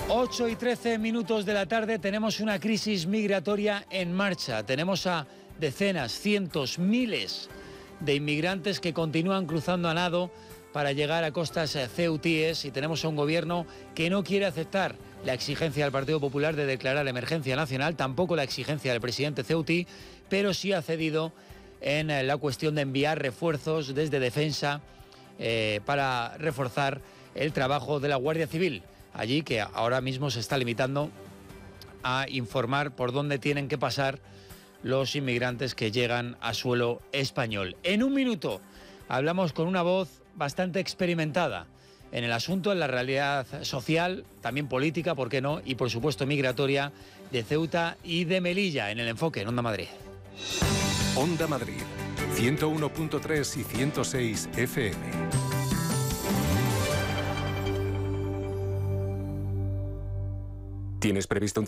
8:13 de la tarde, tenemos una crisis migratoria en marcha. Tenemos a decenas, cientos, miles de inmigrantes que continúan cruzando a nado para llegar a costas ceutíes, y tenemos a un gobierno que no quiere aceptar la exigencia del Partido Popular de declarar emergencia nacional, tampoco la exigencia del presidente ceutí, pero sí ha cedido en la cuestión de enviar refuerzos desde Defensa para reforzar el trabajo de la Guardia Civil allí, que ahora mismo se está limitando a informar por dónde tienen que pasar los inmigrantes que llegan a suelo español. En un minuto hablamos con una voz bastante experimentada en el asunto, en la realidad social, también política, ¿por qué no?, y por supuesto migratoria, de Ceuta y de Melilla, en El Enfoque, en Onda Madrid. Onda Madrid, 101.3 y 106 FM. ¿Tienes previsto un